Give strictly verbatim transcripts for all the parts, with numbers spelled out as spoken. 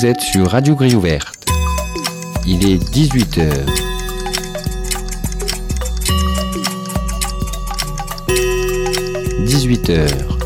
Vous êtes sur Radio Grille Ouverte. Il est dix-huit heures. dix-huit heures.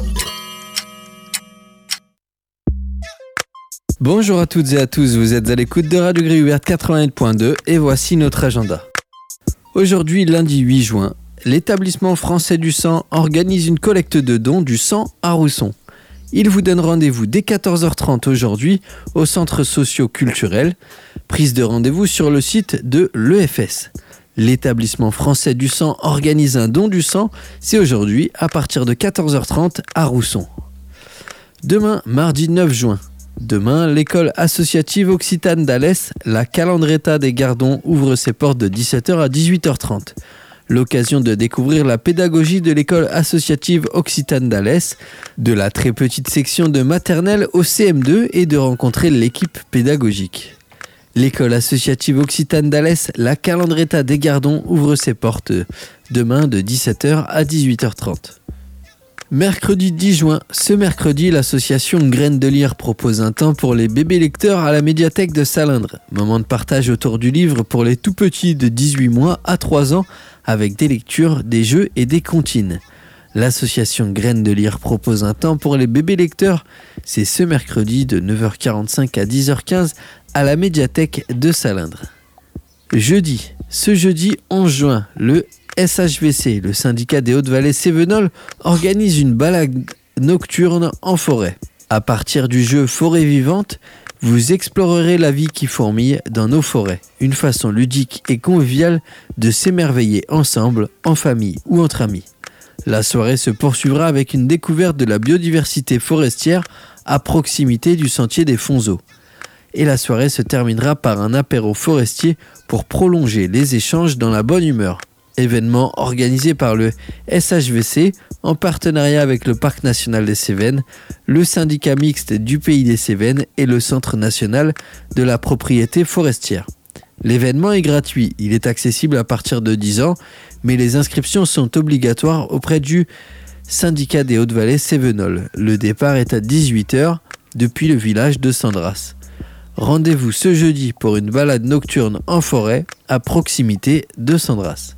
Bonjour à toutes et à tous, vous êtes à l'écoute de Radio Grille Ouverte quatre-vingt-huit point deux et voici notre agenda. Aujourd'hui, lundi huit juin, l'établissement français du sang organise une collecte de dons du sang à Rousson. Il vous donne rendez-vous dès quatorze heures trente aujourd'hui au centre socio-culturel. Prise de rendez-vous sur le site de l'E F S. L'établissement français du sang organise un don du sang. C'est aujourd'hui à partir de quatorze heures trente à Rousson. Demain, mardi neuf juin. Demain, l'école associative occitane d'Alès, la Calandreta des Gardons, ouvre ses portes de dix-sept heures à dix-huit heures trente. L'occasion de découvrir la pédagogie de l'école associative occitane d'Alès, de la très petite section de maternelle au C M deux et de rencontrer l'équipe pédagogique. L'école associative occitane d'Alès, la Calandreta des Gardons, ouvre ses portes demain de dix-sept heures à dix-huit heures trente. Mercredi dix juin, ce mercredi, l'association Graines de Lire propose un temps pour les bébés lecteurs à la médiathèque de Salindre. Moment de partage autour du livre pour les tout petits de dix-huit mois à trois ans avec des lectures, des jeux et des comptines. L'association Graines de Lire propose un temps pour les bébés lecteurs. C'est ce mercredi de neuf heures quarante-cinq à dix heures quinze à la médiathèque de Salindre. Jeudi, ce jeudi onze juin, le S H V C, le syndicat des Hautes-Vallées Cévenol, organise une balade nocturne en forêt. À partir du jeu Forêt Vivante, vous explorerez la vie qui fourmille dans nos forêts. Une façon ludique et conviviale de s'émerveiller ensemble, en famille ou entre amis. La soirée se poursuivra avec une découverte de la biodiversité forestière à proximité du sentier des Fonzeaux. Et la soirée se terminera par un apéro forestier pour prolonger les échanges dans la bonne humeur. Événement organisé par le S H V C en partenariat avec le Parc national des Cévennes, le syndicat mixte du Pays des Cévennes et le Centre national de la propriété forestière. L'événement est gratuit, il est accessible à partir de dix ans, mais les inscriptions sont obligatoires auprès du syndicat des Hautes-Vallées Cévenol. Le départ est à dix-huit heures depuis le village de Sandras. Rendez-vous ce jeudi pour une balade nocturne en forêt à proximité de Sandras.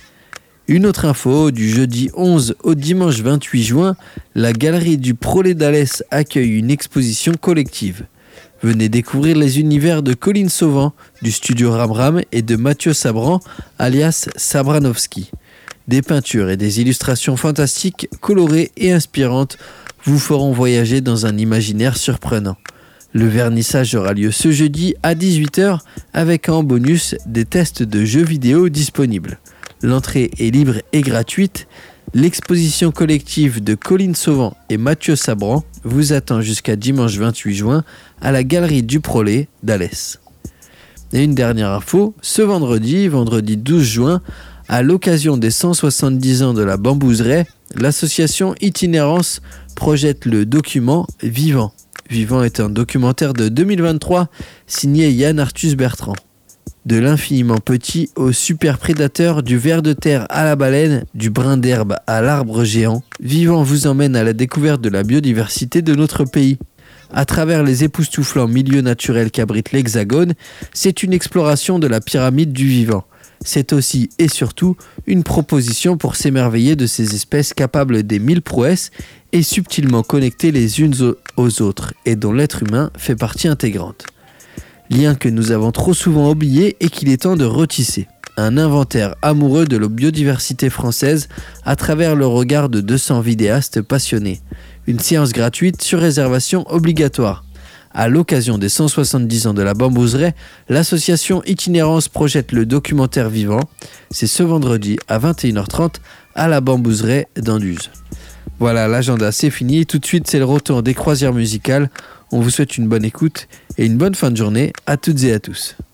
Une autre info, du jeudi onze au dimanche vingt-huit juin, la galerie du Prolet d'Alès accueille une exposition collective. Venez découvrir les univers de Colline Sauvant, du studio Ramram et de Mathieu Sabran, alias Sabranovski. Des peintures et des illustrations fantastiques, colorées et inspirantes vous feront voyager dans un imaginaire surprenant. Le vernissage aura lieu ce jeudi à dix-huit heures avec en bonus des tests de jeux vidéo disponibles. L'entrée est libre et gratuite. L'exposition collective de Colline Sauvant et Mathieu Sabran vous attend jusqu'à dimanche vingt-huit juin à la galerie du Prolet d'Alès. Et une dernière info, ce vendredi, vendredi douze juin, à l'occasion des cent soixante-dix ans de la bambouseraie, l'association Itinérance projette le document Vivant. Vivant est un documentaire de deux mille vingt-trois signé Yann Arthus Bertrand. De l'infiniment petit au super prédateur, du ver de terre à la baleine, du brin d'herbe à l'arbre géant, Vivant vous emmène à la découverte de la biodiversité de notre pays. À travers les époustouflants milieux naturels qu'abrite l'Hexagone, c'est une exploration de la pyramide du vivant. C'est aussi et surtout une proposition pour s'émerveiller de ces espèces capables des mille prouesses et subtilement connectées les unes aux autres et dont l'être humain fait partie intégrante. Lien que nous avons trop souvent oublié et qu'il est temps de retisser. Un inventaire amoureux de la biodiversité française à travers le regard de deux cents vidéastes passionnés. Une séance gratuite sur réservation obligatoire. À l'occasion des cent soixante-dix ans de la bambouseraie, l'association Itinérance projette le documentaire Vivant. C'est ce vendredi à vingt et une heures trente à la bambouseraie d'Anduze. Voilà, l'agenda c'est fini. Tout de suite, c'est le retour des croisières musicales. On vous souhaite une bonne écoute et une bonne fin de journée à toutes et à tous.